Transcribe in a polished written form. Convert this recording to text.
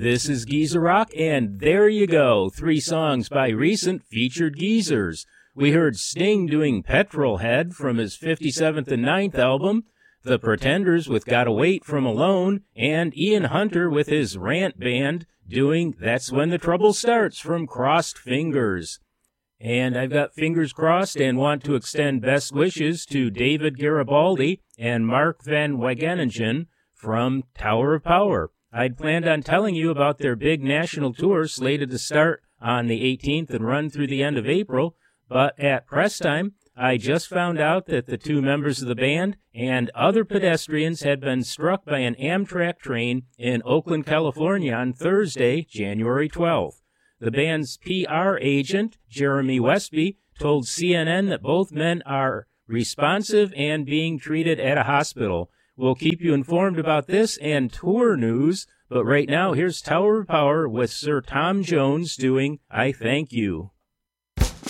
This is Geezer Rock, and there you go. 3 songs by recent featured geezers. We heard Sting doing Petrolhead from his 57th and 9th album, The Pretenders with Gotta Wait from Alone, and Ian Hunter with his Rant Band doing That's When the Trouble Starts from Crossed Fingers. And I've got fingers crossed and want to extend best wishes to David Garibaldi and Mark Van Wageningen from Tower of Power. I'd planned on telling you about their big national tour slated to start on the 18th and run through the end of April, but at press time, I just found out that the 2 members of the band and other pedestrians had been struck by an Amtrak train in Oakland, California on Thursday, January 12th. The band's PR agent, Jeremy Westby, told CNN that both men are responsive and being treated at a hospital. We'll keep you informed about this and tour news, but right now here's Tower of Power with Sir Tom Jones doing I Thank You.